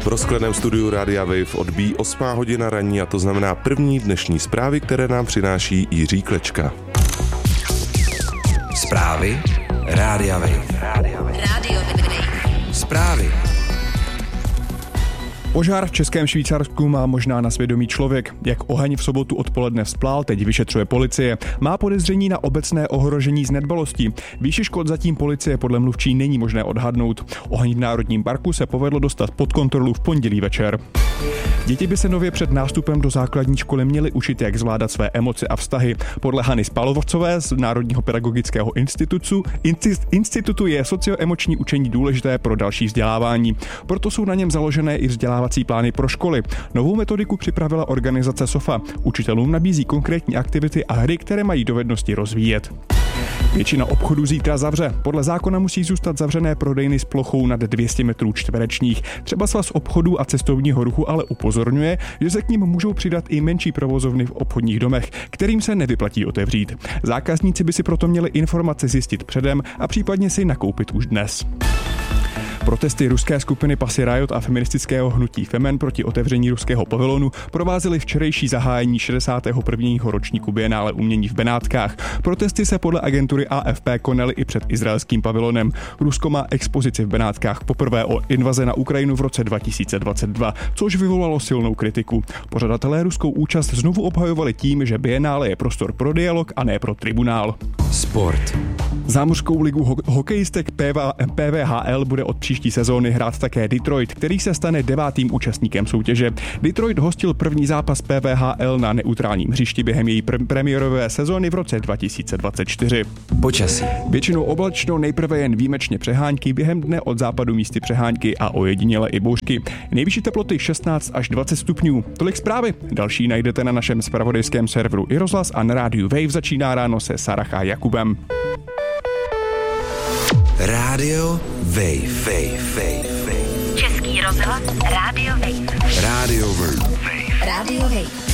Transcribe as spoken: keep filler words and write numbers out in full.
V rozkladném studiu Rádia Wave odbíjí osmá hodina ranní a to znamená první dnešní zprávy, které nám přináší Jiří Klečka. Zprávy Rádia Wave. Rádia Wave. Rádio Wave. Zprávy. Požár v Českém Švýcarsku má možná na svědomí člověk. Jak oheň v sobotu odpoledne vzplál, teď vyšetřuje policie. Má podezření na obecné ohrožení z nedbalostí. Výši škod zatím policie podle mluvčí není možné odhadnout. Oheň v Národním parku se povedlo dostat pod kontrolu v pondělí večer. Děti by se nově před nástupem do základní školy měly učit, jak zvládat své emoce a vztahy. Podle Hany Spalovcové z Národního pedagogického institutu, institutu je socioemoční učení důležité pro další vzdělávání. Proto jsou na něm založené i vzdělávací plány pro školy. Novou metodiku připravila organizace SOFA. Učitelům nabízí konkrétní aktivity a hry, které mají dovednosti rozvíjet. Většina obchodů zítra zavře. Podle zákona musí zůstat zavřené prodejny s plochou nad dvě stě metrů čtverečních. Třeba Svaz obchodů a cestovního ruchu ale upozorňuje, že se k ním můžou přidat i menší provozovny v obchodních domech, kterým se nevyplatí otevřít. Zákazníci by si proto měli informace zjistit předem a případně si nakoupit už dnes. Protesty ruské skupiny Pussy Riot a feministického hnutí Femen proti otevření ruského pavilonu provázely včerejší zahájení šedesátého prvního ročníku Bienále umění v Benátkách. Protesty se podle agentury A F P konaly i před izraelským pavilonem. Rusko má expozici v Benátkách poprvé od invaze na Ukrajinu v roce dva tisíce dvacet dva, což vyvolalo silnou kritiku. Pořadatelé ruskou účast znovu obhajovali tím, že Bienále je prostor pro dialog a ne pro tribunál. Sport. Zámořskou ligu ho- hokejistek P V H L bude od příští sezóny hrát také Detroit, který se stane devátým účastníkem soutěže. Detroit hostil první zápas P V H L na neutrálním hřišti během její pr- premiérové sezóny v roce dva tisíce dvacet čtyři. Počasí. Většinou oblačno, nejprve jen výjimečně přehánky, během dne od západu místy přehánky a ojediněle i bouřky. Nejvyšší teploty šestnáct až dvacet stupňů. Tolik zprávy. Další najdete na našem zpravodajském serveru i rozhlas a na rádiu Wave začíná ráno se Sarah a Jakubem. Rádio Wave. Wave. Wave. Český rozhlas Rádio Wave. Rádio Wave. Rádio Wave.